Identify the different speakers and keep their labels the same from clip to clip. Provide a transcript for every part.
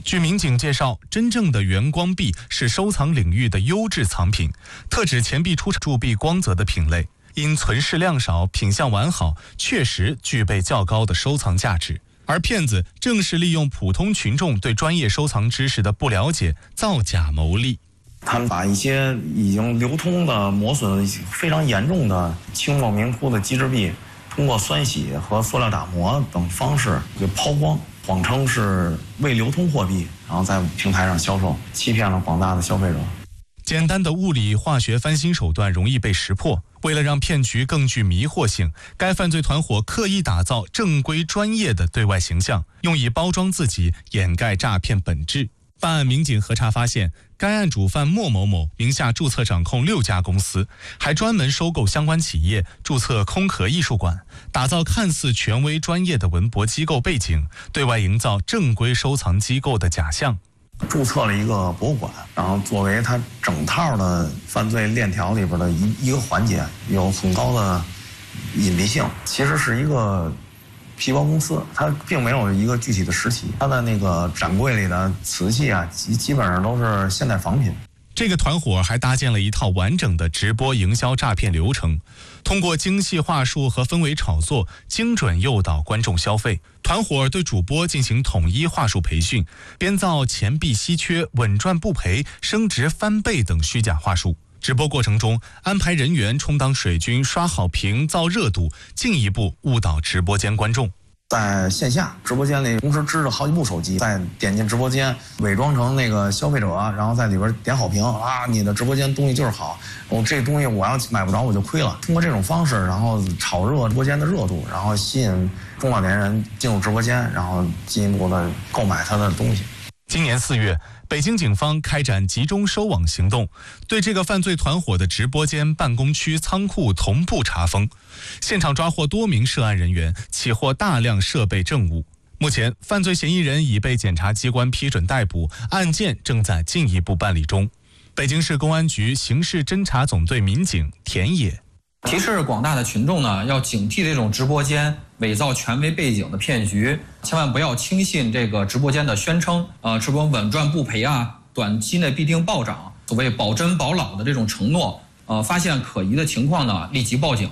Speaker 1: 据民警介绍，真正的原光壁是收藏领域的优质藏品，特指钱币出铸币光泽的品类，因存世量少、品相完好，确实具备较高的收藏价值。而骗子正是利用普通群众对专业收藏知识的不了解，造假牟利。
Speaker 2: 他们把一些已经流通的、磨损非常严重的清末明初的机制币，通过酸洗和塑料打磨等方式给抛光，谎称是未流通货币，然后在平台上销售，欺骗了广大的消费者。
Speaker 1: 简单的物理化学翻新手段容易被识破，为了让骗局更具迷惑性，该犯罪团伙刻意打造正规专业的对外形象，用以包装自己，掩盖诈骗本质。办案民警核查发现，该案主犯莫某某名下注册掌控6家公司，还专门收购相关企业，注册空壳艺术馆，打造看似权威专业的文博机构背景，对外营造正规收藏机构的假象。
Speaker 2: 注册了一个博物馆，然后作为它整套的犯罪链条里边的一个环节，有很高的隐蔽性。其实是一个皮包公司，它并没有一个具体的实体，它的那个展柜里的瓷器啊，基本上都是现代仿品。
Speaker 1: 这个团伙还搭建了一套完整的直播营销诈骗流程，通过精细话术和氛围炒作，精准诱导观众消费。团伙对主播进行统一话术培训，编造钱币稀缺、稳赚不赔、升值翻倍等虚假话术。直播过程中，安排人员充当水军，刷好评、造热度，进一步误导直播间观众。
Speaker 2: 在线下直播间里同时支着好几部手机，再点进直播间，伪装成那个消费者，然后在里边点好评啊，你的直播间东西就是好，这东西我要买不着我就亏了。通过这种方式，然后炒热直播间的热度，然后吸引中老年人进入直播间，然后进一步的购买他的东西。
Speaker 1: 今年4月，北京警方开展集中收网行动，对这个犯罪团伙的直播间、办公区、仓库同步查封，现场抓获多名涉案人员，起获大量设备证物。目前，犯罪嫌疑人已被检察机关批准逮捕，案件正在进一步办理中。北京市公安局刑事侦查总队民警田野
Speaker 3: 提示广大的群众呢，要警惕这种直播间伪造权威背景的骗局，千万不要轻信这个直播间的宣称，这种稳赚不赔啊，短期内必定暴涨，所谓保真保老的这种承诺，发现可疑的情况呢，立即报警。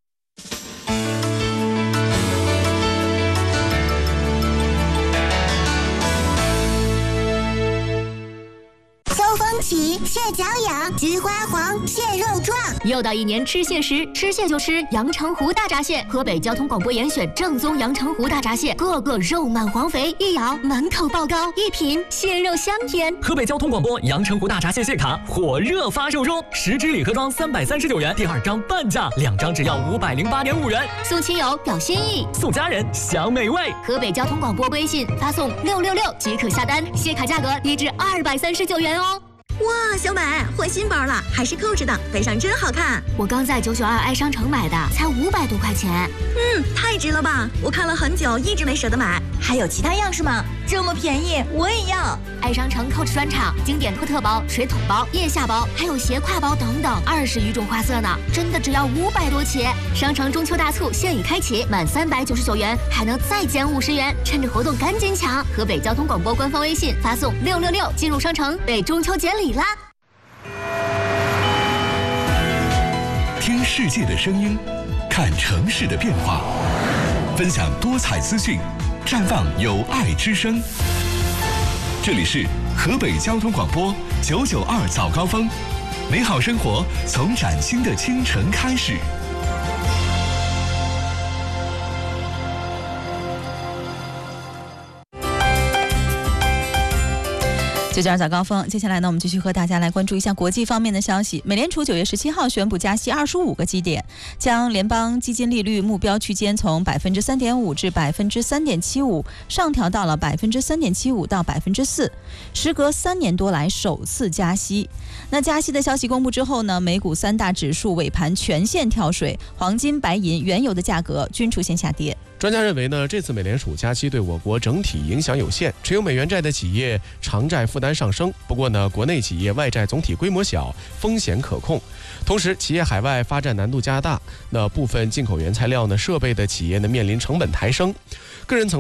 Speaker 4: 蟹脚痒、菊花黄、蟹肉壮。
Speaker 5: 又到一年吃蟹时，吃蟹就吃阳澄湖大闸蟹。河北交通广播严选正宗阳澄湖大闸蟹，个个肉满黄肥，一咬满口爆膏，一品蟹肉香甜。
Speaker 6: 河北交通广播阳澄湖大闸蟹蟹卡火热发售中，10支礼盒装339元，第2张半价，2张只要508.5元。
Speaker 5: 送亲友表心意，
Speaker 6: 送家人享美味。
Speaker 5: 河北交通广播微信发送666即可下单，蟹卡价格低至239元哦。
Speaker 4: 哇，小美换新包了，还是扣着的，背上真好看。
Speaker 5: 我刚在992爱商城买的，才500多块钱。
Speaker 4: 太值了吧！我看了很久，一直没舍得买。还有其他样式吗？这么便宜，我也要。
Speaker 5: 爱商城扣着专场，经典托特包、水桶包、腋下包，还有斜挎包等等，20余种花色呢，真的只要500多起。商城中秋大促现已开启，满399元还能再减50元，趁着活动赶紧抢！河北交通广播官方微信发送666进入商城，备中秋节礼啦！
Speaker 7: 听世界的声音，看城市的变化，分享多彩资讯，绽放有爱之声。这里是河北交通广播992早高峰，美好生活从崭新的清晨开始。
Speaker 8: 992早高峰，接下来呢，我们继续和大家来关注一下国际方面的消息。美联储9月17号宣布加息25个基点，将联邦基金利率目标区间从3.5%至3.75%上调到了3.75%到4%，时隔3年多来首次加息。那加息的消息公布之后呢，美股3大指数尾盘全线跳水，黄金、白银、原油的价格均出现下跌。
Speaker 9: 专家认为呢，这次美联储加息对我国整体影响有限，持有美元债的企业偿债负担上升。不过呢，国内企业外债总体规模小，风险可控。同时，企业海外发展难度加大，那部分进口原材料呢、设备的企业呢面临成本抬升。个人层